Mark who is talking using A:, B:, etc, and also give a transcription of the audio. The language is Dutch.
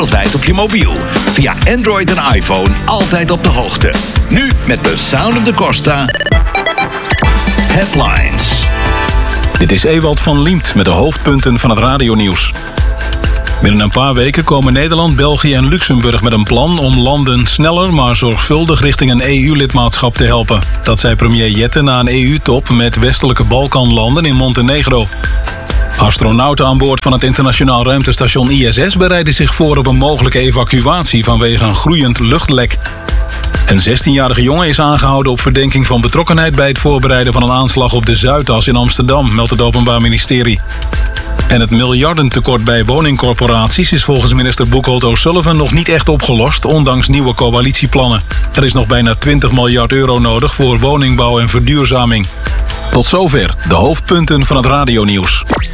A: wereldwijd op je mobiel. Via Android en iPhone altijd op de hoogte. Nu met The Sound of the Costa Headlines.
B: Dit is Ewald van Liemt met de hoofdpunten van het radionieuws. Binnen een paar weken komen Nederland, België en Luxemburg met een plan om landen sneller maar zorgvuldig richting een EU-lidmaatschap te helpen. Dat zei premier Jette na een EU-top met westelijke Balkanlanden in Montenegro. Astronauten aan boord van het internationaal ruimtestation ISS bereiden zich voor op een mogelijke evacuatie vanwege een groeiend luchtlek. Een 16-jarige jongen is aangehouden op verdenking van betrokkenheid bij het voorbereiden van een aanslag op de Zuidas in Amsterdam, meldt het Openbaar Ministerie. En het miljardentekort bij woningcorporaties is volgens minister Buchholz O'Sullivan nog niet echt opgelost, ondanks nieuwe coalitieplannen. Er is nog bijna 20 miljard euro nodig voor woningbouw en verduurzaming. Tot zover de hoofdpunten van het radionieuws.